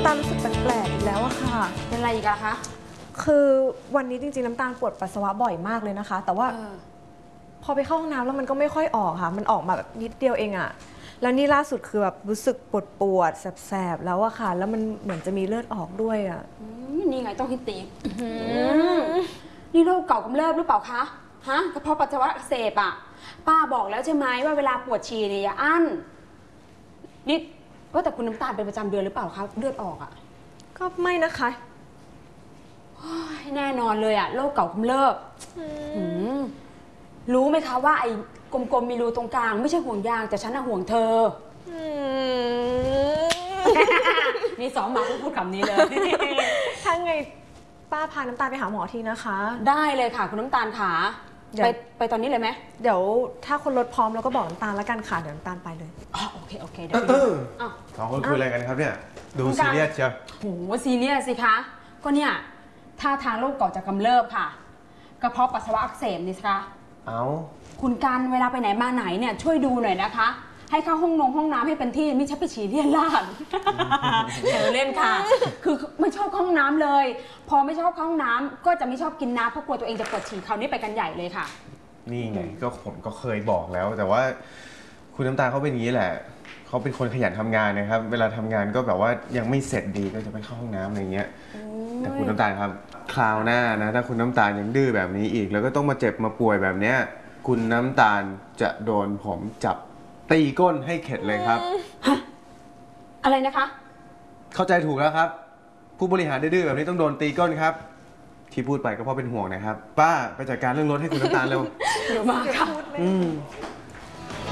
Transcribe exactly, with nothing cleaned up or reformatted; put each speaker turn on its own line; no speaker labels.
ำตาลรู้สึกแปลกๆอีกแล้วอะค่ะ
เป็นอะไรอีกอะคะ
คือวันนี้จริงๆน้ำตาลปวดปัสสาวะบ่อยมากเลยนะคะ แต่ว่าพอไปเข้าห้องน้ำแล้วมันก็ไม่ค่อยออกค่ะมันออกมาแบบนิดเดียวเองอะแล้วนี่ล่าสุดคือแบบรู้สึกปวดปวดแสบๆแล้วอะค่ะแล้วมันเหมือนจะมีเลือดออกด้วยอะ
นี่ไงต้องฮิตตีนี่โรคเก่ากำเริบหรือเปล่าคะฮะกระเพาะปัสสาวะอักเสบอะป้าบอกแล้วใช่ไหมว่าเวลาปวดฉี่เนี่ยอย่าอั้นนี่ว่าแต่คุณน้ำตาลเป็นประจำเดือนหรือเปล่าคะเลือดออกอะ
ก็ไม่นะคะ
แน่นอนเลยอะโรคเก่ากำเริบรู้ไหมคะว่าไอ้กลมๆมีรูตรงกลางไม่ใช่ห่วงยางแต่ฉันน่ะห่วงเธอมีสองหมาพูดคำนี้เลย
ถ้าไงป้าพาน้ำตาลไปหาหมอทีนะคะ
ได้เลยค่ะคุณน้ำตาลขาไปไปตอนนี้เลยไหม
เดี๋ยวถ้าคนรถพร้อมเราก็บอกน้ำตาลแล้วกันค่ะเดี๋ยวน้ำตาลไปเลย
อ๋อโอเคโอเคเดี๋ยว
สองคนคุยอะไรกันครับเนี่ยดูซีเรียสเชียว
โหซีเรียสสิคะก็เนี่ยท่าทางโรคเก่าจะกำเริบค่ะกระเพาะปัสสาวะอักเสบนี่สิคะ
เอา
คุณกันเวลาไปไหนมาไหนเนี่ยช่วยดูหน่อยนะคะให้เข้าห้องนงห้องน้ำให้เป็นที่ไม่ใช่ไปฉี่เลี่ยนลาดเดี๋ยวเล่นค่ะคือไม่ชอบห้องน้ำเลยพอไม่ชอบห้องน้ำก็จะไม่ชอบกินน้ำเพราะกลัวตัวเองจะปวดฉี่คราวนี้ไปกันใหญ่เลยค่ะ
นี่ไงก็ผมก็เคยบอกแล้วแต่ว่าคุณน้ำตาลเขาเป็นอย่างนี้แหละเขาเป็นคนขยันทำงานนะครับเวลาทำงานก็แบบว่ายังไม่เสร็จดีก็จะไปเข้าห้องน้ำอะไรเงี้ยแต่คุณน้ำตาลครับคราวหน้านะถ้าคุณน้ำตาลยังดื้อแบบนี้อีกแล้วก็ต้องมาเจ็บมาป่วยแบบเนี้ยคุณน้ำตาลจะโดนผมจับตีก้นให้เข็ดเลยครับ
อะไรนะคะ
เข้าใจถูกแล้วครับผู้บริหารดื้อแบบนี้ต้องโดนตีก้นครับที่พูดไปก็เพราะเป็นห่วงนะครับป้าไปจัดการเรื่องรถให้คุณน้ำตาลเร็ว
เดี๋ยวมาค่ะ